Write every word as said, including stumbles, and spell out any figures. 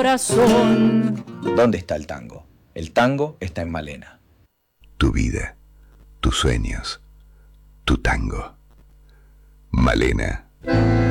corazón. ¿Dónde está el tango? El tango está en Malena. Tu vida, tus sueños, tu tango. Malena.